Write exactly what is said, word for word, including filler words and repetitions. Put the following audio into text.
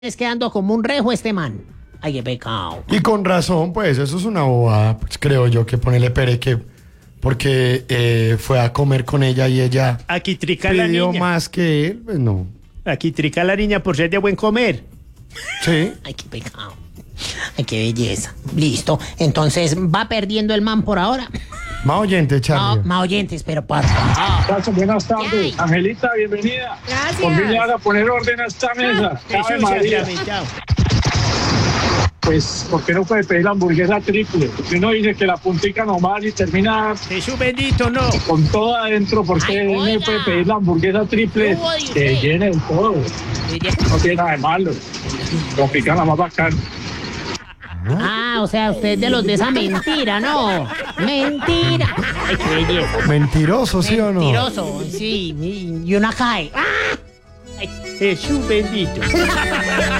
es quedando como un rejo este man. Ay, qué pecado. Y con razón, pues, eso es una bobada, pues, creo yo, que ponerle pereque porque eh, fue a comer con ella y ella Aquí trica la pidió niña. más que él, pues no. Aquí trica la niña por ser de buen comer. Sí. Ay, qué pecado. Ay, qué belleza. Listo. Entonces, ¿va perdiendo el man por ahora? Más oyente, No, Charlie. más oyentes, pero por favor. Muchachos, buenas tardes. Yay. Angelita, bienvenida. Gracias. Por fin le van a poner orden a esta mesa. Ave Jesús, María. Jesús, chao. Pues, ¿por qué no puede pedir la hamburguesa triple? Si uno dice que la puntica nomás y termina Jesús bendito, no. con todo adentro, ¿por qué Ay, no oiga. puede pedir la hamburguesa triple? ¿Qué hubo de Que usted? llene el todo. No tiene nada de malo. Lo pican la más bacán. Ah, o sea, usted es de los de esa mentira, ¿no? Mentira. Ay, qué belleza. Mentiroso, ¿sí o no? Mentiroso, sí. Y y una cae. ¡Ah! Jesús bendito.